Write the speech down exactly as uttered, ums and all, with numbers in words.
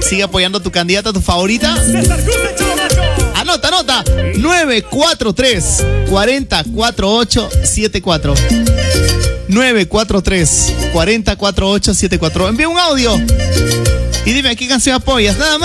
sigue apoyando a tu candidata, a tu favorita. Anota, anota. nueve cuatro tres, cuatro cero cuatro ocho siete cuatro. nueve cuatro tres, cuatro cero cuatro ocho siete cuatro. Envía un audio y dime a qué canción apoyas, nada más.